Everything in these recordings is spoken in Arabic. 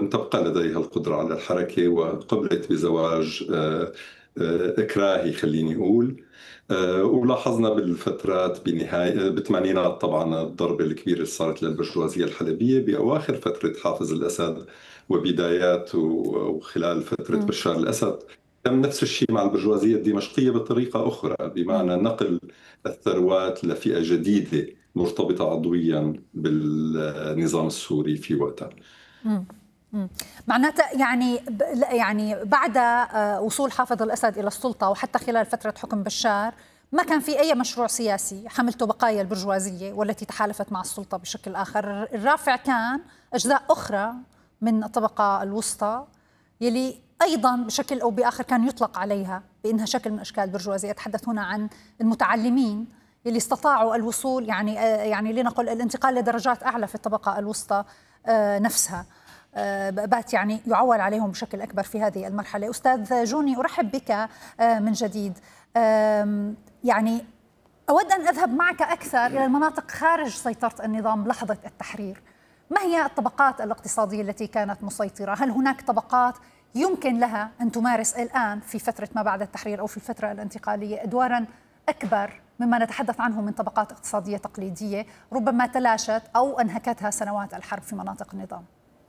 تبقى لديها القدرة على الحركة، وقبلت بزواج إكراهي خليني أقول. ولاحظنا بالفترات بنهاية بالثمانينات طبعا الضربة الكبيرة اللي صارت للبرجوازية الحلبية بأواخر فترة حافظ الأسد وبدايات وخلال فترة مم. بشار الأسد. تم نفس الشيء مع البرجوازية الدمشقية بطريقة أخرى، مم. بمعنى نقل الثروات لفئة جديدة مرتبطة عضويا بالنظام السوري في وقتها. مم. مم. معناتها يعني بعد وصول حافظ الأسد إلى السلطة وحتى خلال فترة حكم بشار ما كان في أي مشروع سياسي حملته بقايا البرجوازية والتي تحالفت مع السلطة بشكل آخر. الرافع كان أجزاء أخرى من الطبقة الوسطى يلي أيضا بشكل أو بآخر كان يطلق عليها بأنها شكل من أشكال البرجوازية. أتحدث هنا عن المتعلمين يلي استطاعوا الوصول يعني لنقل الانتقال لدرجات أعلى في الطبقة الوسطى نفسها. بات يعني يعول عليهم بشكل أكبر في هذه المرحلة. أستاذ جوني، أرحب بك من جديد. يعني أود أن أذهب معك أكثر إلى المناطق خارج سيطرة النظام لحظة التحرير. ما هي الطبقات الاقتصادية التي كانت مسيطرة؟ هل هناك طبقات يمكن لها أن تمارس الآن في فترة ما بعد التحرير أو في الفترة الانتقالية أدواراً أكبر مما نتحدث عنه من طبقات اقتصادية تقليدية ربما تلاشت أو أنهكتها سنوات الحرب في مناطق النظام؟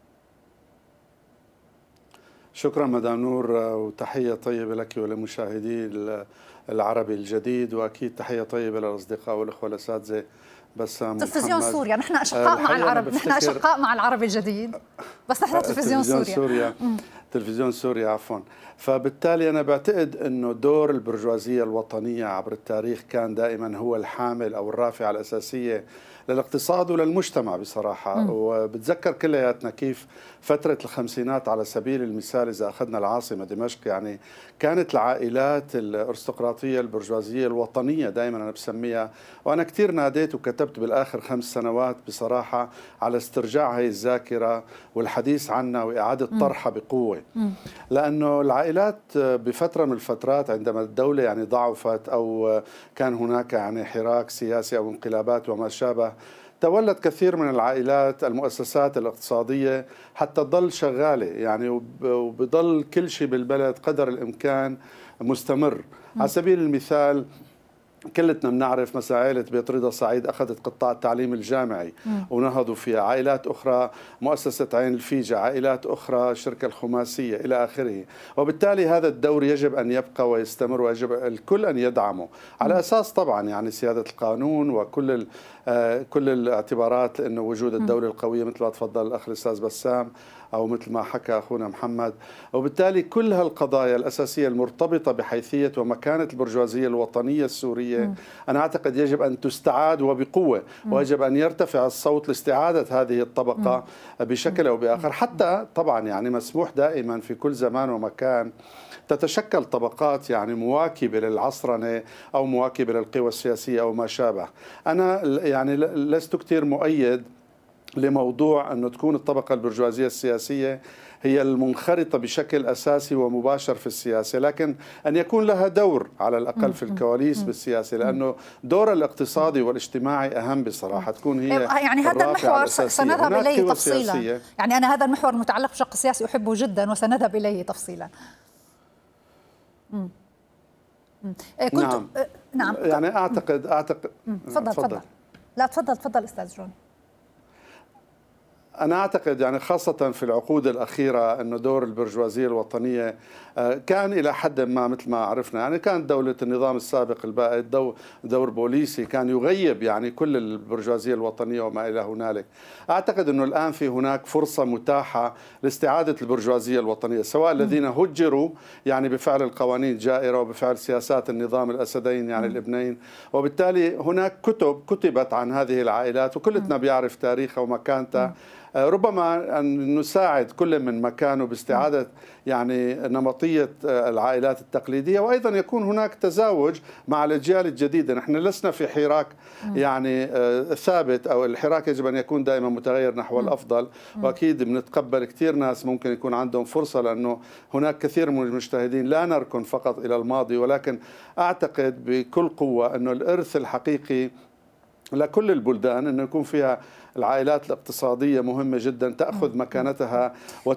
شكرا مدام نور، وتحية طيبة لك ولمشاهدي العربي الجديد، وأكيد تحية طيبة للأصدقاء والأخوة الأساتذة بسام تلفزيون محمد. سوريا، نحن أشقاء مع العرب، نحن أشقاء مع العربي الجديد، بس نحن تلفزيون سوريا. تلفزيون سوريا عفوا. فبالتالي أنا بعتقد أنه دور البرجوازية الوطنية عبر التاريخ كان دائما هو الحامل أو الرافعة الأساسية للاقتصاد وللمجتمع بصراحة. وبتذكر كلياتنا كيف فترة الخمسينات على سبيل المثال إذا أخذنا العاصمة دمشق، يعني كانت العائلات الأرستقراطية البرجوازية الوطنية دائما أنا بسميها، وأنا كثير ناديت وكتبت بالآخر 5 سنوات بصراحة على استرجاع هي الذاكرة والحديث عنها وإعادة طرحها بقوة. لأنه العائلات بفترة من الفترات عندما الدولة يعني ضعفت أو كان هناك يعني حراك سياسي أو انقلابات وما شابه، تولت كثير من العائلات المؤسسات الاقتصادية حتى تضل شغالة يعني، وبضل كل شيء بالبلد قدر الإمكان مستمر. على سبيل المثال كلتنا بنعرف مثلا عائلة بيت رضا سعيد أخذت قطاع التعليم الجامعي ونهضوا فيها، عائلات أخرى مؤسسة عين الفيجة، عائلات أخرى الشركة الخماسية إلى آخره. وبالتالي هذا الدور يجب أن يبقى ويستمر، ويجب الكل أن يدعمه على أساس طبعا يعني سيادة القانون وكل كل الاعتبارات، لأنه وجود الدولة القوية مثل ما تفضل الأخ الأستاذ بسام أو مثل ما حكى أخونا محمد. وبالتالي كل هالقضايا الأساسية المرتبطة بحيثية ومكانة البرجوازية الوطنية السورية أنا أعتقد يجب أن تستعاد وبقوة، ويجب أن يرتفع الصوت لاستعادة هذه الطبقة بشكل أو بآخر. حتى طبعا يعني مسموح دائما في كل زمان ومكان تتشكل طبقات يعني مواكبة للعصرنة أو مواكبة للقوى السياسية أو ما شابه. أنا يعني لست كثير مؤيد لموضوع أنه تكون الطبقة البرجوازية السياسية هي المنخرطة بشكل أساسي ومباشر في السياسة، لكن أن يكون لها دور على الأقل في الكواليس بالسياسة، لأنه دور الاقتصادي والاجتماعي أهم بصراحة، تكون هي يعني هذا المحور سنذهب إليه تفصيلا. يعني أنا هذا المحور المتعلق بالشق السياسي أحبه جدا وسنذهب إليه تفصيلا. كنت نعم يعني أعتقد تفضل. لا تفضل أستاذ جون. أنا أعتقد يعني خاصة في العقود الأخيرة أنه دور البرجوازية الوطنية كان إلى حد ما مثل ما عرفنا، يعني كانت دولة النظام السابق البائد دور بوليسي كان يغيب يعني كل البرجوازية الوطنية وما إلى هنالك. أعتقد أنه الآن في هناك فرصة متاحة لاستعادة البرجوازية الوطنية، سواء الذين هجروا يعني بفعل القوانين الجائرة وبفعل سياسات النظام الأسدين يعني الابنين. وبالتالي هناك كتب كتبت عن هذه العائلات وكلنا بيعرف تاريخها ومكانتها. ربما أن نساعد كل من مكانه باستعادة يعني نمطية العائلات التقليدية، وأيضا يكون هناك تزاوج مع الأجيال الجديدة. نحن لسنا في حراك يعني ثابت، أو الحراك يجب أن يكون دائما متغير نحو الأفضل، وأكيد بنتقبل كثير ناس ممكن يكون عندهم فرصة، لأنه هناك كثير من المجتهدين لا نركن فقط إلى الماضي، ولكن أعتقد بكل قوة أنه الإرث الحقيقي لكل البلدان أنه يكون فيها العائلات الاقتصادية مهمة جدا تأخذ مكانتها